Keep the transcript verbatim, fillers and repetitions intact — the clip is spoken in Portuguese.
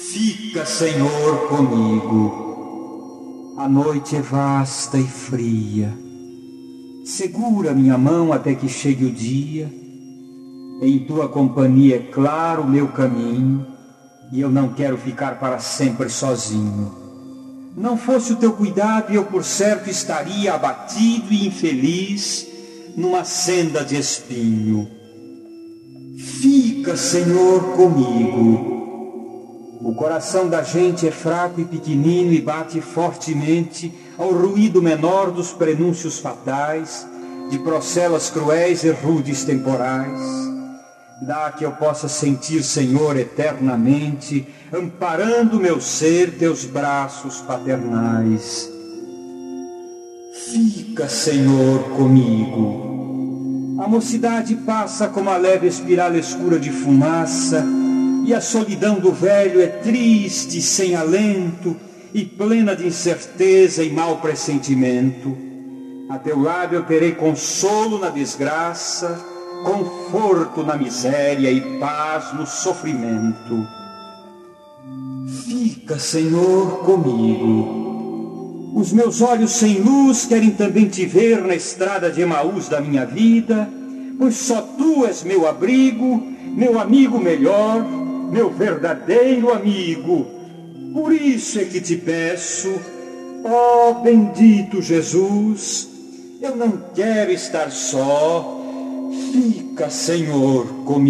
Fica, Senhor, comigo. A noite é vasta e fria. Segura minha mão até que chegue o dia. Em tua companhia é claro o meu caminho, e eu não quero ficar para sempre sozinho. Não fosse o teu cuidado, eu por certo estaria abatido e infeliz numa senda de espinho. Fica, Senhor, comigo. O coração da gente é fraco e pequenino e bate fortemente ao ruído menor dos prenúncios fatais, de procelas cruéis e rudes temporais. Dá que eu possa sentir, Senhor, eternamente, amparando meu ser, teus braços paternais. Fica, Senhor, comigo. A mocidade passa como a leve espiral escura de fumaça, e a solidão do velho é triste, sem alento, e plena de incerteza e mau pressentimento. A teu lado eu terei consolo na desgraça, conforto na miséria e paz no sofrimento. Fica, Senhor, comigo. Os meus olhos sem luz querem também te ver na estrada de Emaús da minha vida, pois só tu és meu abrigo, meu amigo melhor, meu verdadeiro amigo. Por isso é que te peço, ó bendito Jesus, eu não quero estar só. Fica, Senhor, comigo.